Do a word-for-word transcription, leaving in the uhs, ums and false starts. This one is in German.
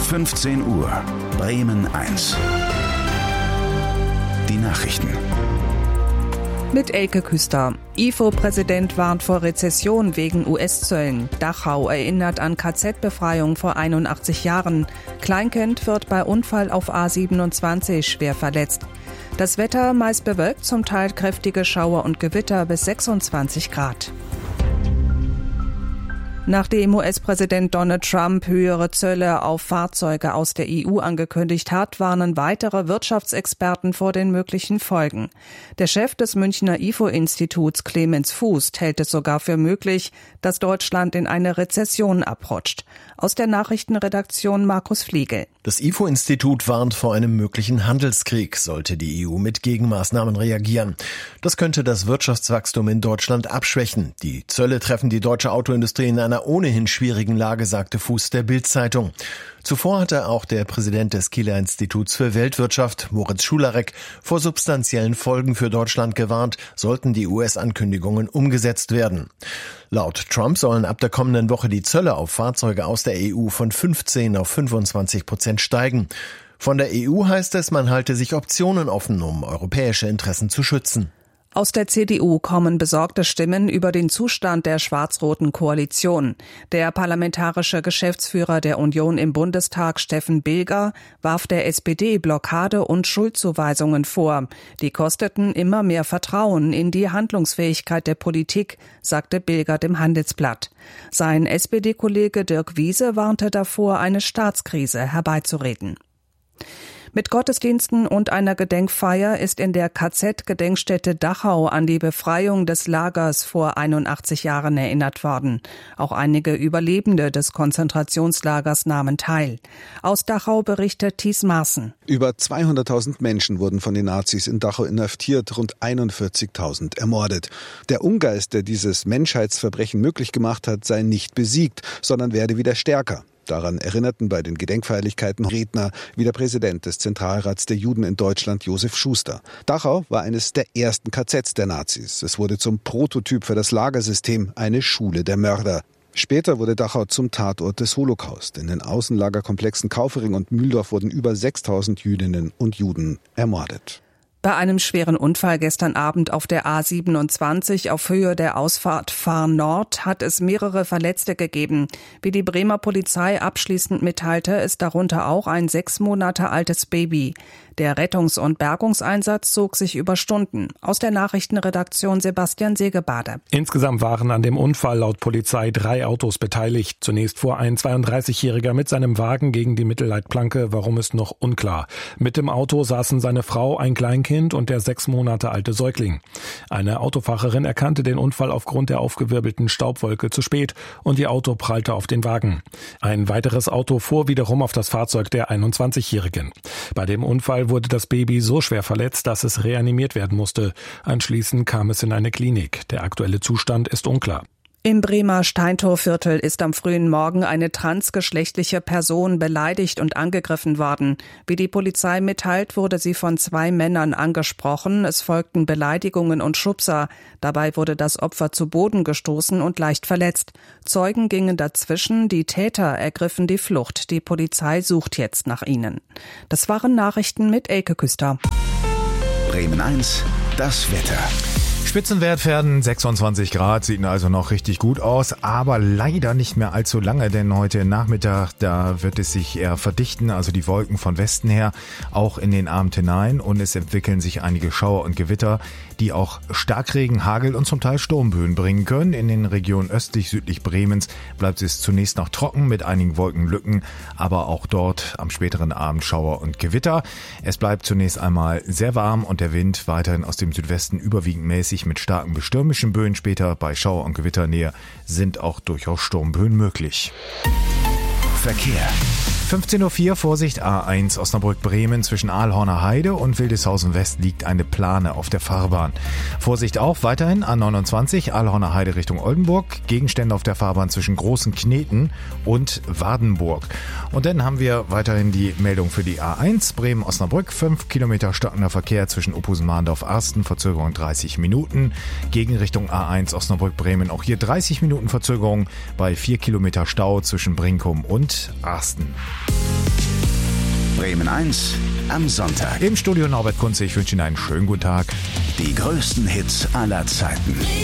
fünfzehn Uhr, Bremen eins. Die Nachrichten. Mit Elke Küster. I F O-Präsident warnt vor Rezession wegen U S-Zöllen. Dachau erinnert an K Z-Befreiung vor einundachtzig Jahren. Kleinkind wird bei Unfall auf A siebenundzwanzig schwer verletzt. Das Wetter meist bewölkt, zum Teil kräftige Schauer und Gewitter bis sechsundzwanzig Grad. Nachdem U S-Präsident Donald Trump höhere Zölle auf Fahrzeuge aus der E U angekündigt hat, warnen weitere Wirtschaftsexperten vor den möglichen Folgen. Der Chef des Münchner I F O-Instituts, Clemens Fuß, hält es sogar für möglich, dass Deutschland in eine Rezession abrutscht. Aus der Nachrichtenredaktion Markus Fliegel. Das I F O-Institut warnt vor einem möglichen Handelskrieg, sollte die E U mit Gegenmaßnahmen reagieren. Das könnte das Wirtschaftswachstum in Deutschland abschwächen. Die Zölle treffen die deutsche Autoindustrie in einer ohnehin schwierigen Lage, sagte Fuß der Bild-Zeitung. Zuvor hatte auch der Präsident des Kieler Instituts für Weltwirtschaft, Moritz Schularek, vor substanziellen Folgen für Deutschland gewarnt, sollten die U S-Ankündigungen umgesetzt werden. Laut Trump sollen ab der kommenden Woche die Zölle auf Fahrzeuge aus der E U von fünfzehn auf fünfundzwanzig Prozent steigen. Von der E U heißt es, man halte sich Optionen offen, um europäische Interessen zu schützen. Aus der C D U kommen besorgte Stimmen über den Zustand der schwarz-roten Koalition. Der parlamentarische Geschäftsführer der Union im Bundestag, Steffen Bilger, warf der S P D Blockade und Schuldzuweisungen vor. Die kosteten immer mehr Vertrauen in die Handlungsfähigkeit der Politik, sagte Bilger dem Handelsblatt. Sein S P D-Kollege Dirk Wiese warnte davor, eine Staatskrise herbeizureden. Mit Gottesdiensten und einer Gedenkfeier ist in der K Z-Gedenkstätte Dachau an die Befreiung des Lagers vor einundachtzig Jahren erinnert worden. Auch einige Überlebende des Konzentrationslagers nahmen teil. Aus Dachau berichtet Thies Maaßen. Über zweihunderttausend Menschen wurden von den Nazis in Dachau inhaftiert, rund einundvierzigtausend ermordet. Der Ungeist, der dieses Menschheitsverbrechen möglich gemacht hat, sei nicht besiegt, sondern werde wieder stärker. Daran erinnerten bei den Gedenkfeierlichkeiten Redner wie der Präsident des Zentralrats der Juden in Deutschland, Josef Schuster. Dachau war eines der ersten K Zs der Nazis. Es wurde zum Prototyp für das Lagersystem, eine Schule der Mörder. Später wurde Dachau zum Tatort des Holocaust. In den Außenlagerkomplexen Kaufering und Mühldorf wurden über sechstausend Jüdinnen und Juden ermordet. Bei einem schweren Unfall gestern Abend auf der A siebenundzwanzig auf Höhe der Ausfahrt Fahr Nord hat es mehrere Verletzte gegeben. Wie die Bremer Polizei abschließend mitteilte, ist darunter auch ein sechs Monate altes Baby. Der Rettungs- und Bergungseinsatz zog sich über Stunden. Aus der Nachrichtenredaktion Sebastian Segebade. Insgesamt waren an dem Unfall laut Polizei drei Autos beteiligt. Zunächst fuhr ein zweiunddreißigjähriger mit seinem Wagen gegen die Mittelleitplanke, warum ist noch unklar. Mit dem Auto saßen seine Frau, ein Kleinkind und der sechs Monate alte Säugling. Eine Autofahrerin erkannte den Unfall aufgrund der aufgewirbelten Staubwolke zu spät und ihr Auto prallte auf den Wagen. Ein weiteres Auto fuhr wiederum auf das Fahrzeug der einundzwanzigjährigen. Bei dem Unfall wurde das Baby so schwer verletzt, dass es reanimiert werden musste. Anschließend kam es in eine Klinik. Der aktuelle Zustand ist unklar. Im Bremer Steintorviertel ist am frühen Morgen eine transgeschlechtliche Person beleidigt und angegriffen worden. Wie die Polizei mitteilt, wurde sie von zwei Männern angesprochen. Es folgten Beleidigungen und Schubser. Dabei wurde das Opfer zu Boden gestoßen und leicht verletzt. Zeugen gingen dazwischen, die Täter ergriffen die Flucht. Die Polizei sucht jetzt nach ihnen. Das waren Nachrichten mit Elke Küster. Bremen eins, das Wetter. Spitzenwert werden sechsundzwanzig Grad, sieht also noch richtig gut aus, aber leider nicht mehr allzu lange, denn heute Nachmittag, da wird es sich eher verdichten, also die Wolken von Westen her, auch in den Abend hinein, und es entwickeln sich einige Schauer und Gewitter, die auch Starkregen, Hagel und zum Teil Sturmböen bringen können. In den Regionen östlich, südlich Bremens bleibt es zunächst noch trocken mit einigen Wolkenlücken, aber auch dort am späteren Abend Schauer und Gewitter. Es bleibt zunächst einmal sehr warm und der Wind weiterhin aus dem Südwesten überwiegend mäßig mit starken bis stürmischen Böen. Später bei Schauer- und Gewitternähe sind auch durchaus Sturmböen möglich. Verkehr. fünfzehn Uhr vier, Vorsicht, A eins Osnabrück-Bremen, zwischen Aalhorner Heide und Wildeshausen West liegt eine Plane auf der Fahrbahn. Vorsicht auch weiterhin A neunundzwanzig, Aalhorner Heide Richtung Oldenburg, Gegenstände auf der Fahrbahn zwischen Großen Kneten und Wardenburg. Und dann haben wir weiterhin die Meldung für die A eins, Bremen-Osnabrück, fünf Kilometer stockender Verkehr zwischen Uphusen-Mahndorf-Arsten, Verzögerung dreißig Minuten. Gegenrichtung A eins Osnabrück-Bremen, auch hier dreißig Minuten Verzögerung bei vier Kilometer Stau zwischen Brinkum und Arsten. Bremen eins am Sonntag. Im Studio Norbert Kunze, ich wünsche Ihnen einen schönen guten Tag. Die größten Hits aller Zeiten.